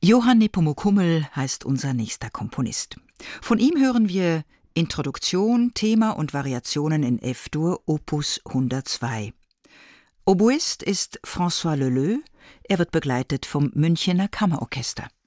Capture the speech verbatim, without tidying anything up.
Johann Nepomuk Hummel heißt unser nächster Komponist. Von ihm hören wir Introduktion, Thema und Variationen in F-Dur, Opus hundertzwei. Oboist ist François Leleux, er wird begleitet vom Münchener Kammerorchester.